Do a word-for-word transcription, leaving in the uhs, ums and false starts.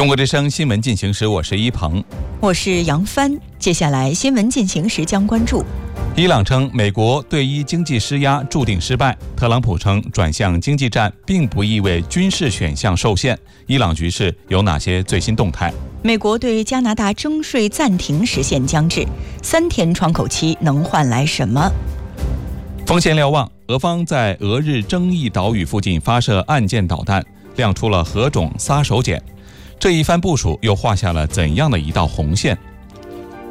中国之声新闻进行时，我是一鹏， 我是杨帆。接下来新闻进行时将关注： 伊朗称美国对伊经济施压注定失败，特朗普称转向经济战并不意味军事选项受限。伊朗局势有哪些最新动态？ 美国对加拿大征税暂停实现将至，三天窗口期能换来什么？ 锋线瞭望，俄方在俄日争议岛屿附近发射岸舰导弹，亮出了何种杀手锏。这一番部署又画下了怎样的一道红线？